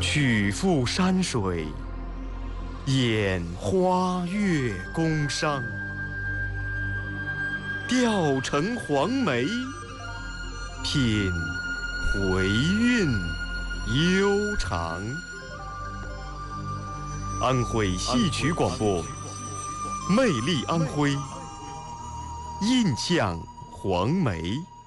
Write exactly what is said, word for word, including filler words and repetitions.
曲阜山水，掩花月宫商。调乘黄梅，品回韵悠长。安徽戏曲广播，魅力安徽，印象黄梅。